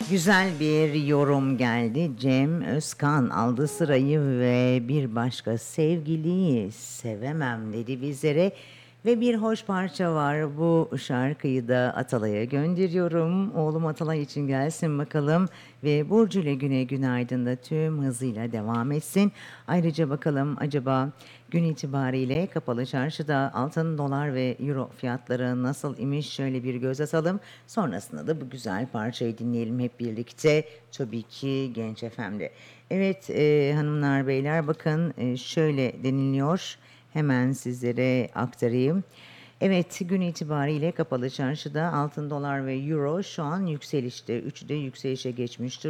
Güzel bir yorum geldi. Cem Özkan aldı sırayı ve bir başka sevgiliyi sevemem dedi bizlere. Ve bir hoş parça var. Bu şarkıyı da Atalay'a gönderiyorum. Oğlum Atalay için gelsin bakalım. Ve Burcu ile Güne Günaydın da tüm hızıyla devam etsin. Ayrıca bakalım acaba gün itibariyle kapalı çarşıda altın, dolar ve euro fiyatları nasıl imiş şöyle bir göz atalım. Sonrasında da bu güzel parçayı dinleyelim hep birlikte. Tabii ki Genç FM'de. Evet hanımlar beyler bakın şöyle deniliyor. Hemen sizlere aktarayım. Evet gün itibariyle kapalı çarşıda altın, dolar ve euro şu an yükselişte. Üçü de yükselişe geçmiş